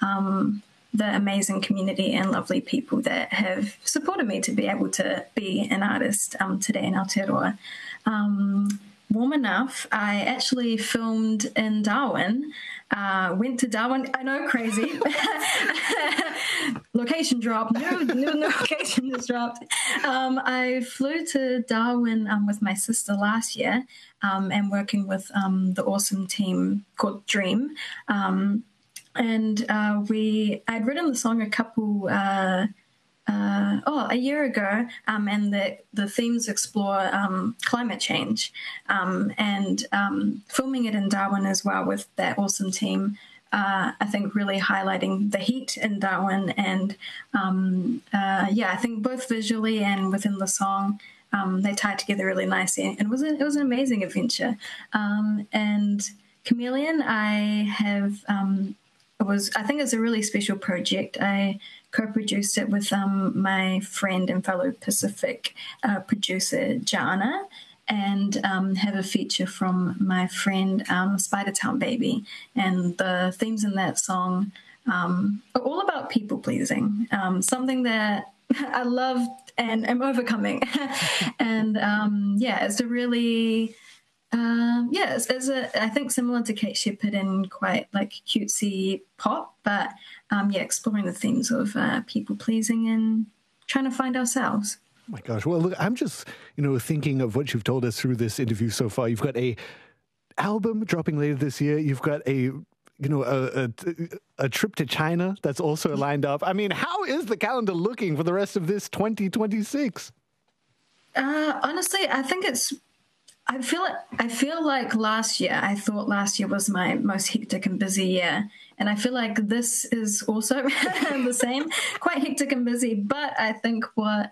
the amazing community and lovely people that have supported me to be able to be an artist today in Aotearoa. Warm enough, I actually filmed in Darwin, went to Darwin, I know, crazy, location drop, no location is dropped. I flew to Darwin with my sister last year and working with the awesome team called Dream. And I'd written the song a year ago, and the themes explore climate change, and filming it in Darwin as well with that awesome team. I think really highlighting the heat in Darwin, and I think both visually and within the song, they tied together really nicely, and it was an amazing adventure. And Chameleon, I think it's a really special project. I co-produced it with my friend and fellow Pacific producer, Jana, and have a feature from my friend, Spider Town Baby. And the themes in that song are all about people-pleasing, something that I love and am overcoming. And it's a really... I think similar to Kate Shepherd and quite like cutesy pop, but exploring the themes of people pleasing and trying to find ourselves. Oh my gosh! Well, look, I'm just thinking of what you've told us through this interview so far. You've got a album dropping later this year. You've got a trip to China that's also lined up. I mean, how is the calendar looking for the rest of this 2026? Honestly, I feel like last year, I thought last year was my most hectic and busy year. And I feel like this is also the same, quite hectic and busy. But I think what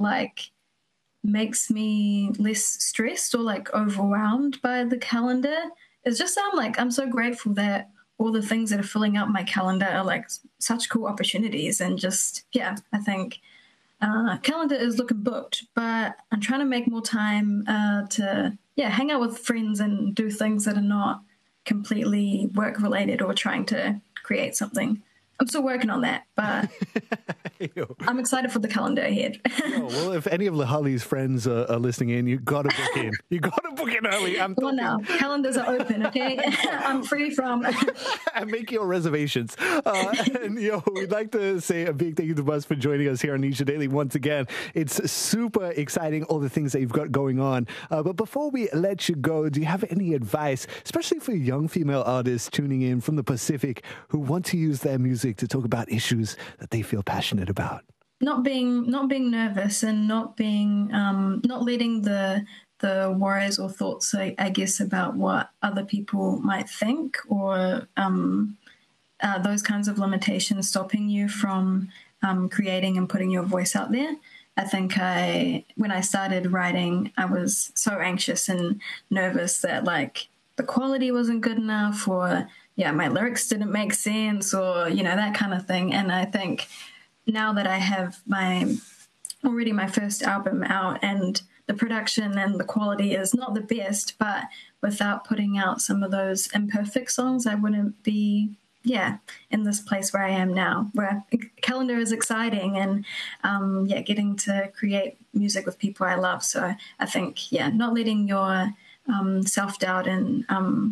makes me less stressed or overwhelmed by the calendar is just I'm so grateful that all the things that are filling up my calendar are such cool opportunities. And I think calendar is looking booked, but I'm trying to make more time to hang out with friends and do things that are not completely work related or trying to create something. I'm still working on that, but I'm excited for the calendar ahead. Well, if any of Lehali's friends are listening in, you got to book in. You got to book in early. Now, calendars are open, okay? I'm free from... And make your reservations. And we'd like to say a big thank you to Buzz for joining us here on Nisha Daily once again. It's super exciting, all the things that you've got going on. But before we let you go, do you have any advice, especially for young female artists tuning in from the Pacific who want to use their music to talk about issues that they feel passionate about? Not being nervous and not letting the worries or thoughts, I guess, about what other people might think or those kinds of limitations stopping you from creating and putting your voice out there. I think when I started writing, I was so anxious and nervous that the quality wasn't good enough, or my lyrics didn't make sense, or that kind of thing. And I think now that I have my first album out and the production and the quality is not the best, but without putting out some of those imperfect songs, I wouldn't be in this place where I am now, where calendar is exciting and getting to create music with people I love. So I think not letting your self-doubt and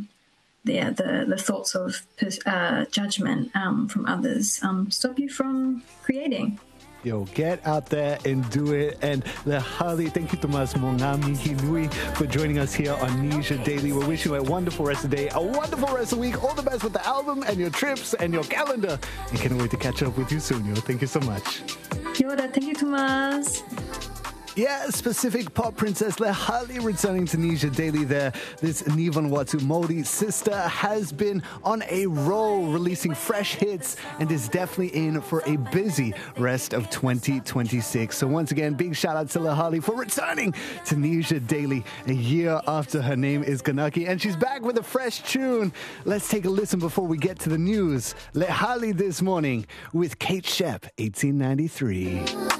the thoughts of judgment from others stop you from creating. Get out there and do it. And Lehali, thank you, Tomas Mongami Nui, for joining us here on Nisha Daily. We're wishing you a wonderful rest of the day, a wonderful rest of the week. All the best with the album and your trips and your calendar. And can't wait to catch up with you soon, Thank you so much. Kia ora, thank you, Tomas. Pacific pop princess Lehali returning to Nisha Daily there. This Nivanwatu Māori sister has been on a roll, releasing fresh hits, and is definitely in for a busy rest of 2026. So once again, big shout out to Lehali for returning to Nisha Daily a year after her name is Kanaki, and she's back with a fresh tune. Let's take a listen before we get to the news. Lehali this morning with Kate Shep, 1893.